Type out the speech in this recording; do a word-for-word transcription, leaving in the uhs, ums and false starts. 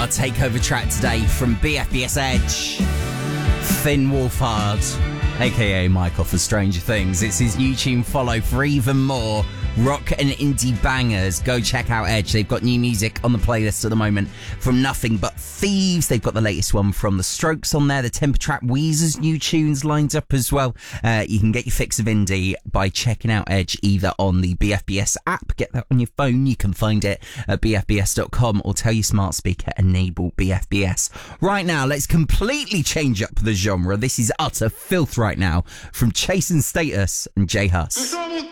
Our takeover track today from B F B S Edge, Finn Wolfhard, aka Michael for Stranger Things. It's his new tune Follow for even more rock and indie bangers. Go check out Edge. They've got new music on the playlist at the moment from Nothing But Thieves. They've got the latest one from The Strokes on there. The Temper Trap Weezer's new tunes lined up as well. Uh, you can get your fix of indie by checking out Edge either on the B F B S app. Get that on your phone. You can find it at b f b s dot com or tell your smart speaker enable B F B S. Right now, let's completely change up the genre. This is utter filth right now from Chase and Status and J Hus.